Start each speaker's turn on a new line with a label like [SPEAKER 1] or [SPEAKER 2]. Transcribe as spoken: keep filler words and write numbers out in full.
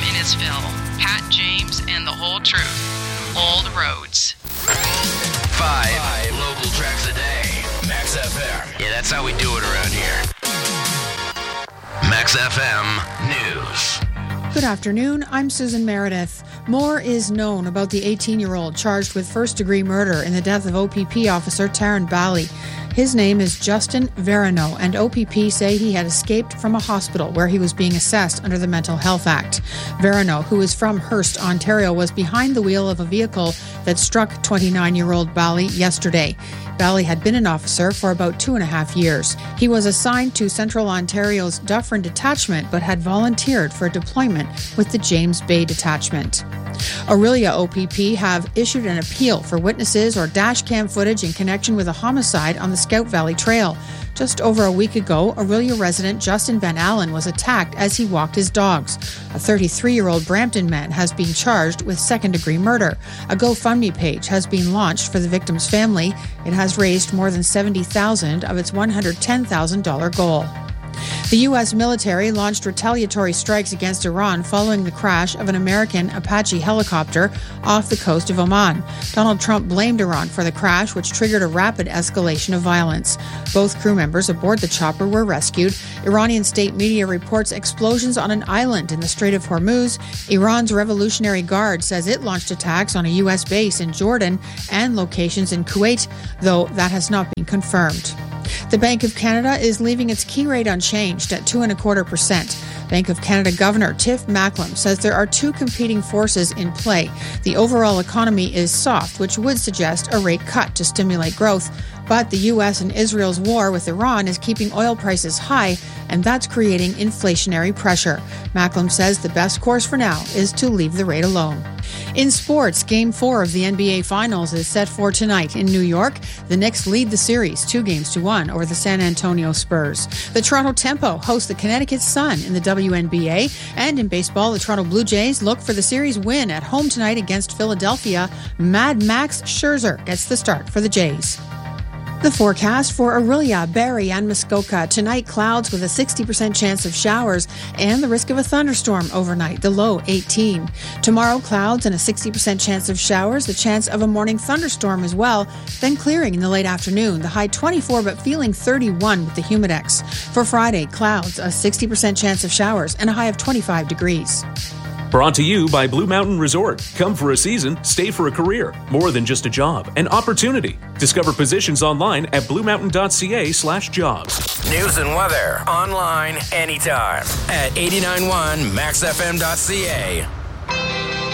[SPEAKER 1] Innisfil, Pat James, and the whole truth. Old roads.
[SPEAKER 2] Five, Five local tracks a day. Max F M. Yeah, that's how we do it around here. Max F M News.
[SPEAKER 3] Good afternoon, I'm Susan Meredith. More is known about the eighteen-year-old charged with first-degree murder in the death of O P P officer Taryn Bally. His name is Justin Verano, and O P P say he had escaped from a hospital where he was being assessed under the Mental Health Act. Verano, who is from Hearst, Ontario, was behind the wheel of a vehicle that struck twenty-nine-year-old Bally yesterday. Bally had been an officer for about two and a half years. He was assigned to Central Ontario's Dufferin Detachment, but had volunteered for a deployment with the James Bay Detachment. Orillia O P P have issued an appeal for witnesses or dash cam footage in connection with a homicide on the Scout Valley Trail. Just over a week ago, Orillia resident Justin Van Allen was attacked as he walked his dogs. A thirty-three-year-old Brampton man has been charged with second-degree murder. A GoFundMe page has been launched for the victim's family. It has raised more than seventy thousand dollars of its one hundred ten thousand dollars goal. The U S military launched retaliatory strikes against Iran following the crash of an American Apache helicopter off the coast of Oman. Donald Trump blamed Iran for the crash, which triggered a rapid escalation of violence. Both crew members aboard the chopper were rescued. Iranian state media reports explosions on an island in the Strait of Hormuz. Iran's Revolutionary Guard says it launched attacks on a U S base in Jordan and locations in Kuwait, though that has not been confirmed. The Bank of Canada is leaving its key rate unchanged at two and a quarter percent. Bank of Canada Governor Tiff Macklem says there are two competing forces in play. The overall economy is soft, which would suggest a rate cut to stimulate growth. But the U S and Israel's war with Iran is keeping oil prices high, and that's creating inflationary pressure. Macklem says the best course for now is to leave the rate alone. In sports, Game four of the N B A Finals is set for tonight in New York. The Knicks lead the series two games to one over the San Antonio Spurs. The Toronto Tempo host the Connecticut Sun in the W N B A. And in baseball, the Toronto Blue Jays look for the series win at home tonight against Philadelphia. Mad Max Scherzer gets the start for the Jays. The forecast for Orillia, Barrie, and Muskoka. Tonight, clouds with a sixty percent chance of showers and the risk of a thunderstorm overnight, the low eighteen. Tomorrow, clouds and a sixty percent chance of showers, the chance of a morning thunderstorm as well, then clearing in the late afternoon, the high twenty-four but feeling thirty-one with the humidex. For Friday, clouds, a sixty percent chance of showers, and a high of twenty-five degrees.
[SPEAKER 4] Brought to you by Blue Mountain Resort. Come for a season, stay for a career. More than just a job, an opportunity. Discover positions online at bluemountain.ca slash jobs.
[SPEAKER 2] News and weather online anytime at eighty-nine point one max f m dot c a.